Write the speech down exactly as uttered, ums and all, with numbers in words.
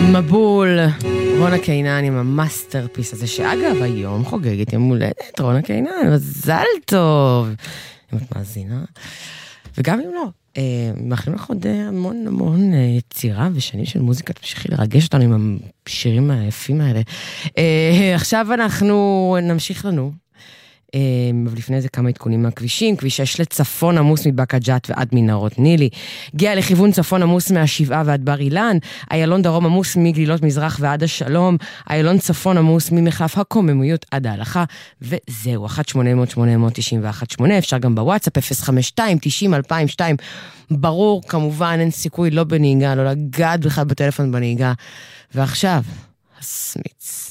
מבול, רונה קינן עם המאסטרפיס הזה, שאגב היום חוגגת יום הולדת, רונה קינן, מזל טוב, אם את מאזינה, וגם אם לא, מאחלים לך עוד המון המון יצירה ושנים של מוזיקה, תמשיכי לרגש אותנו עם השירים היפים האלה. עכשיו אנחנו נמשיך לנו, אבל לפני זה כמה עדכונים מהכבישים. כביש שש לצפון עמוס מבאקה ג'ת ועד מנהרות נילי, הגיע לכיוון צפון עמוס מהשבעה ועד בר אילן, איילון דרום עמוס מגלילות מזרח ועד השלום, איילון צפון עמוס ממחלף הקוממיות עד ההלכה, וזהו. אחת שמונה אפס אפס שמונה תשע אחת שמונה, אפשר גם בוואטסאפ אפס חמש שתיים תשעים אלפיים ושתיים. ברור, כמובן אין סיכוי לא בנהיגה, לא לגעת בכלל בטלפון בנהיגה. ועכשיו הסמיץ.